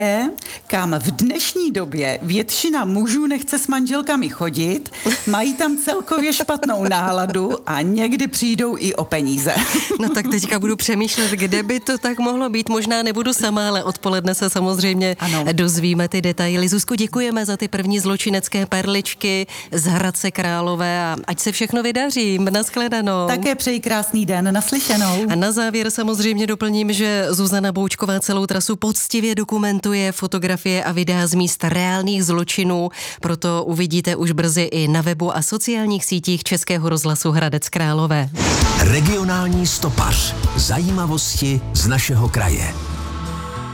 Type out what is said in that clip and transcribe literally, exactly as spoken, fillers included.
kam v dnešní době většina mužů nechce s manželkami chodit, mají tam celkově špatnou náladu a někdy přijdou i o peníze. No tak teďka budu přemýšlet, kde by to tak mohlo být. Možná nebudu sama, ale odpoledne se samozřejmě ano. dozvíme ty detaily. Zuzko, děkujeme za ty první zločinecké perličky z Hradce Králové a ať se všechno vydaří. Nashledanou. Také přeji krásný den, naslyšenou. A na závěr samozřejmě doplním, že Zuzana Boučková celou trasu poctivě dokumentuje fotografie a videa z míst reálných zločinů, proto uvidíte už brzy i na webu a sociálních sítích Českého rozhlasu Hradec Králové. Regionální stopař. Zajímavosti z našeho kraje.